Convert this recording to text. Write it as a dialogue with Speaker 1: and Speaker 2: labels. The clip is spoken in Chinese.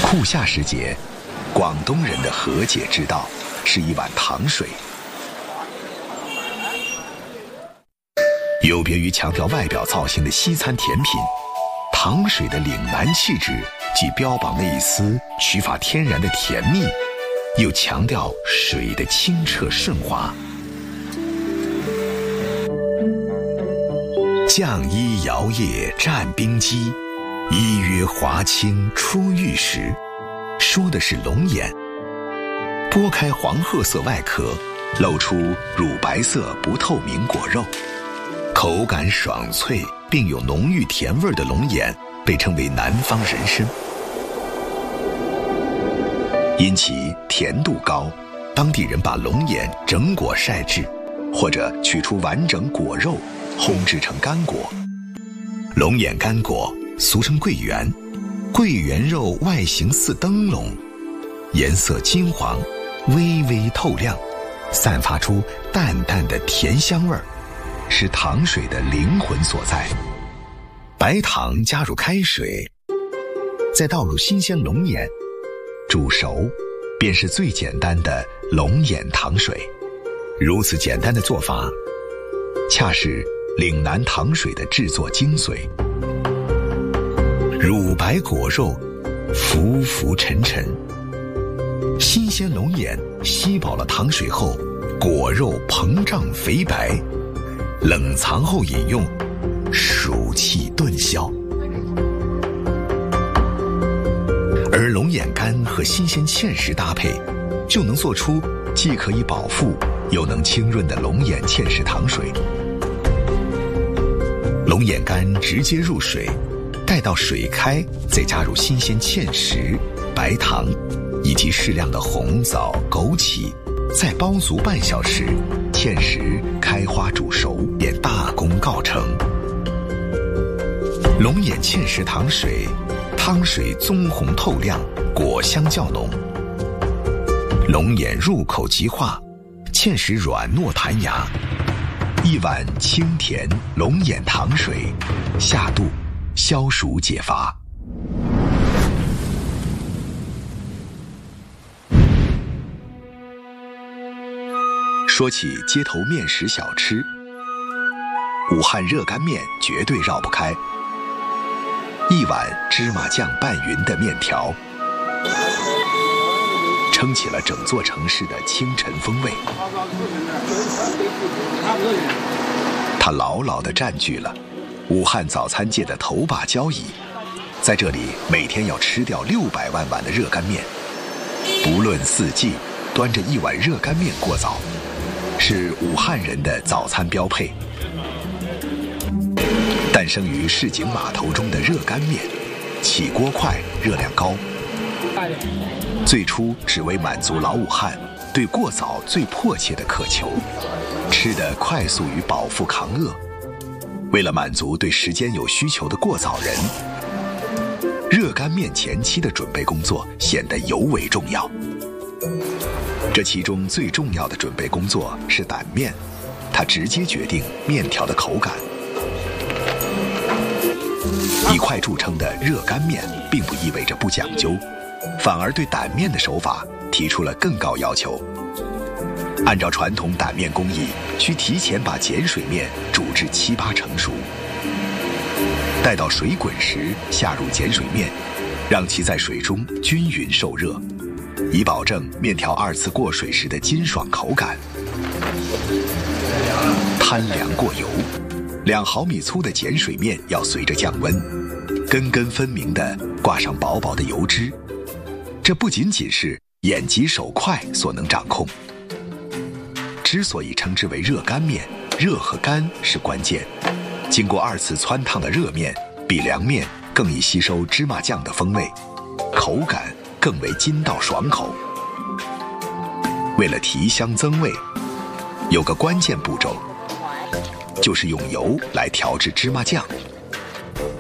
Speaker 1: 酷夏时节，广东人的和解之道是一碗糖水。有别于强调外表造型的西餐甜品，糖水的岭南气质既标榜那一丝取法天然的甜蜜，又强调水的清澈顺滑。绛衣摇曳战冰肌，衣约华清出浴时，说的是龙眼。剥开黄褐色外壳，露出乳白色不透明果肉，口感爽脆并有浓郁甜味的龙眼被称为南方人参。因其甜度高，当地人把龙眼整果晒制，或者取出完整果肉烘制成干果。龙眼干果俗称桂圆，桂圆肉外形似灯笼，颜色金黄，微微透亮，散发出淡淡的甜香味儿，是糖水的灵魂所在。白糖加入开水，再倒入新鲜龙眼，煮熟，便是最简单的龙眼糖水。如此简单的做法，恰是岭南糖水的制作精髓。乳白果肉，浮浮沉沉，新鲜龙眼吸饱了糖水后，果肉膨胀肥白，冷藏后饮用，暑气顿消。而龙眼干和新鲜芡实搭配，就能做出既可以饱腹又能清润的龙眼芡实糖水。龙眼干直接入水，待到水开，再加入新鲜芡实、白糖以及适量的红枣、枸杞，再煲足半小时，芡实开花煮熟，便大功告成。龙眼芡实糖水，汤水棕红透亮，果香较浓，龙眼入口即化，芡实软糯弹牙。一碗清甜龙眼糖水，下肚消暑解乏。说起街头面食小吃，武汉热干面绝对绕不开。一碗芝麻酱拌匀的面条，撑起了整座城市的清晨风味。它牢牢地占据了武汉早餐界的头把交椅，在这里每天要吃掉600万碗的热干面，不论四季，端着一碗热干面过早，是武汉人的早餐标配。诞生于市井码头中的热干面，起锅快，热量高。最初只为满足老武汉对过早最迫切的渴求，吃得快速与饱腹抗饿。为了满足对时间有需求的过早人，热干面前期的准备工作显得尤为重要。这其中最重要的准备工作是擀面，它直接决定面条的口感。以快著称的热干面并不意味着不讲究，反而对擀面的手法提出了更高要求。按照传统擀面工艺，需提前把碱水面煮至7、8成熟，待到水滚时下入碱水面，让其在水中均匀受热，以保证面条2次过水时的筋爽口感。摊凉过油，2毫米粗的碱水面要随着降温，根根分明地挂上薄薄的油脂。这不仅仅是眼疾手快所能掌控。之所以称之为热干面，热和干是关键。经过2次汆烫的热面，比凉面更易吸收芝麻酱的风味，口感更为筋道爽口。为了提香增味，有个关键步骤，就是用油来调制芝麻酱。